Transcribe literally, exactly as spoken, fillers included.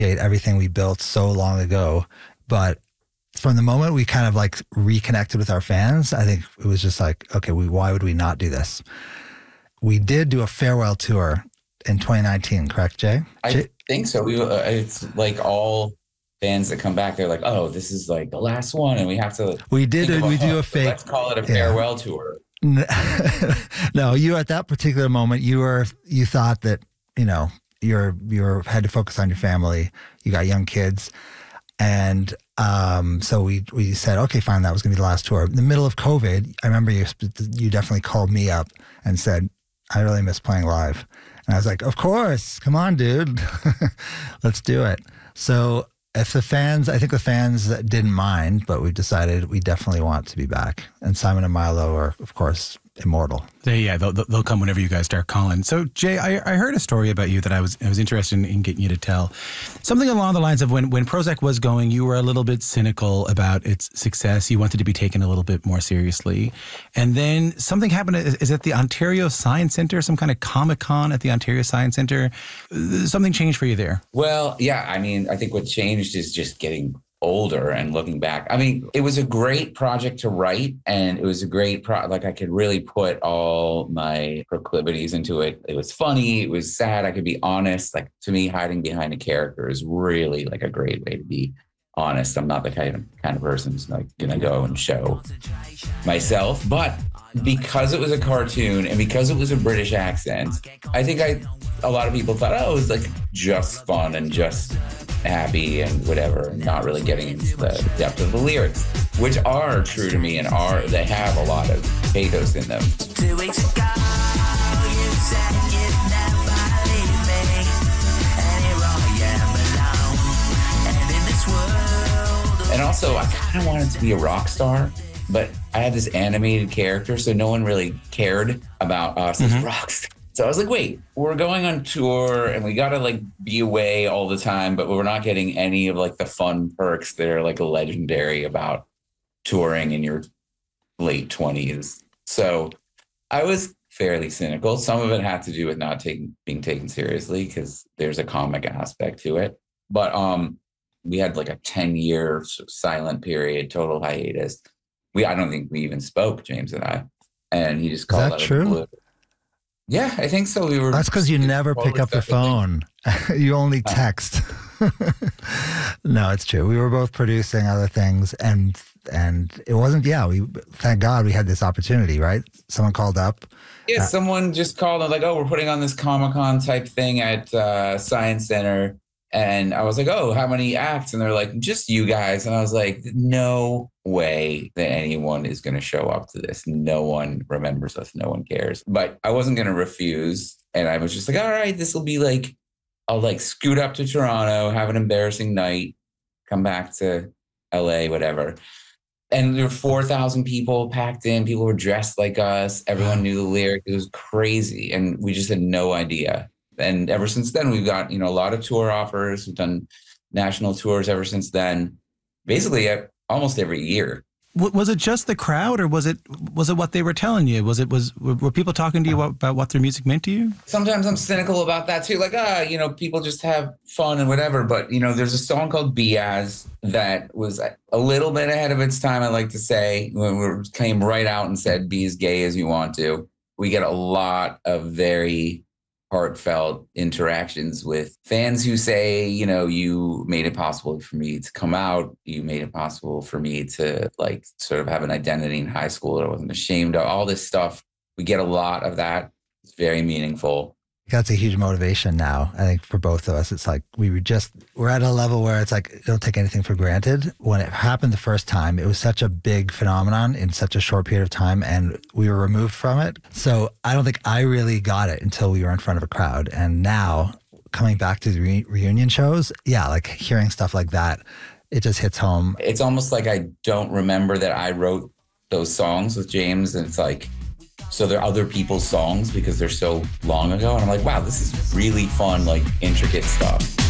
everything we built so long ago. But from the moment we kind of like reconnected with our fans, I think it was just like, okay, we, why would we not do this? We did do a farewell tour in twenty nineteen, correct, Jay? I Jay? think so. We, uh, it's like all bands that come back, they're like, oh, this is like the last one. And we have to. We did, a, we do a fake. Let's call it a farewell yeah. tour. No, you at that particular moment, you were, you thought that, you know, you're, you're had to focus on your family. You got young kids. And um, so we we said, okay, fine, that was going to be the last tour. In the middle of COVID, I remember you you definitely called me up and said, I really miss playing live. And I was like, of course, come on, dude. Let's do it. So if the fans, I think the fans didn't mind, but we decided we definitely want to be back. And Simon and Milo are, of course, immortal. They, yeah, they'll, they'll come whenever you guys start calling. So, Jay, I, I heard a story about you that I was I was interested in, in getting you to tell. Something along the lines of when, when Prozzäk was going, you were a little bit cynical about its success. You wanted to be taken a little bit more seriously. And then something happened. Is, is it the Ontario Science Centre, some kind of Comic-Con at the Ontario Science Centre? Something changed for you there? Well, yeah, I mean, I think what changed is just getting older and looking back. I mean, it was a great project to write, and it was a great pro like I could really put all my proclivities into it. It was funny, it was sad, I could be honest. Like, to me, hiding behind a character is really like a great way to be honest. I'm not the kind of kind of person who's like gonna go and show myself. But because it was a cartoon and because it was a British accent, I think I a lot of people thought, oh, it was like just fun and just happy and whatever, and not really getting into the depth of the lyrics, which are true to me and are they have a lot of pathos in them. Two weeks ago, you said you'd never leave me, and here I am alone, and in this world. And also, I kind of wanted to be a rock star, but I had this animated character, so no one really cared about us mm-hmm. as rock stars. So I was like, wait, we're going on tour and we got to like be away all the time, but we're not getting any of like the fun perks that are like legendary about touring in your late twenties. So I was fairly cynical. Some of it had to do with not taking being taken seriously because there's a comic aspect to it. But um, we had like a ten year silent period, total hiatus. We I don't think we even spoke, James and I. And he just called Is that out true? of the blue. Yeah, I think so. We were. That's because you never pick up the phone. You only text. No, it's true. We were both producing other things, and and it wasn't. Yeah, we thank God we had this opportunity, right? Someone called up. Yeah, uh, someone just called and like, oh, we're putting on this Comic-Con type thing at uh, Science Center, and I was like, oh, how many acts? And they're like, just you guys. And I was like, no way that anyone is going to show up to this. No one remembers us. No one cares. But I wasn't going to refuse. And I was just like, all right, this will be like, I'll like scoot up to Toronto, have an embarrassing night, come back to L A, whatever. And there were four thousand people packed in. People were dressed like us. Everyone knew the lyric. It was crazy. And we just had no idea. And ever since then, we've got, you know, a lot of tour offers. We've done national tours ever since then. Basically, almost every year. Was it just the crowd, or was it was it what they were telling you? Was it was were people talking to you about what their music meant to you? Sometimes I'm cynical about that too. Like, ah, you know, people just have fun and whatever. But you know, there's a song called "Be As" that was a little bit ahead of its time. I like to say, when we came right out and said, "Be as gay as you want to." We get a lot of very heartfelt interactions with fans who say, you know, you made it possible for me to come out. You made it possible for me to like sort of have an identity in high school that I wasn't ashamed of. All this stuff. We get a lot of that. It's very meaningful. That's a huge motivation now, I think, for both of us. It's like we were just, we're at a level where it's like, don't take anything for granted. When it happened the first time, it was such a big phenomenon in such a short period of time, and we were removed from it. So I don't think I really got it until we were in front of a crowd. And now, coming back to the re- reunion shows, yeah, like hearing stuff like that, it just hits home. It's almost like I don't remember that I wrote those songs with James, and it's like, so they're other people's songs because they're so long ago. And I'm like, wow, this is really fun, like intricate stuff.